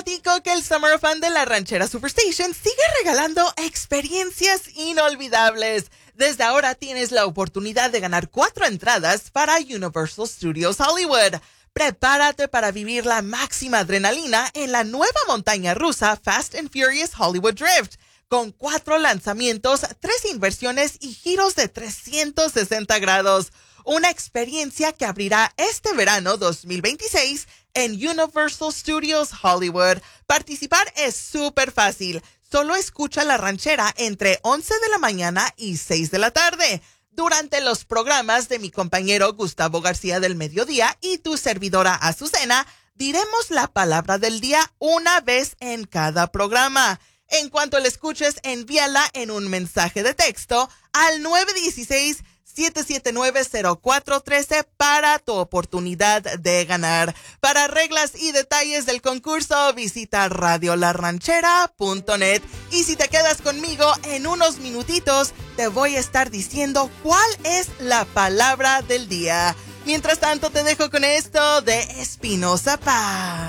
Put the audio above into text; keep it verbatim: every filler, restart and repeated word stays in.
platico que el Summer Fun de la Ranchera Superstation sigue regalando experiencias inolvidables. Desde ahora tienes la oportunidad de ganar cuatro entradas para Universal Studios Hollywood. Prepárate para vivir la máxima adrenalina en la nueva montaña rusa Fast and Furious Hollywood Drift, con cuatro lanzamientos, tres inversiones y giros de trescientos sesenta grados. Una experiencia que abrirá este verano dos mil veintiséis en Universal Studios Hollywood. Participar es súper fácil. Solo escucha La Ranchera entre once de la mañana y seis de la tarde. Durante los programas de mi compañero Gustavo García del Mediodía y tu servidora Azucena, diremos la palabra del día una vez en cada programa. En cuanto la escuches, envíala en un mensaje de texto al nueve uno seis, siete siete nueve, cero cuatro uno tres para tu oportunidad de ganar. Para reglas y detalles del concurso, visita radio la ranchera punto net. Y si te quedas conmigo, en unos minutitos te voy a estar diciendo cuál es la palabra del día. Mientras tanto, te dejo con esto de Espinosa Paz.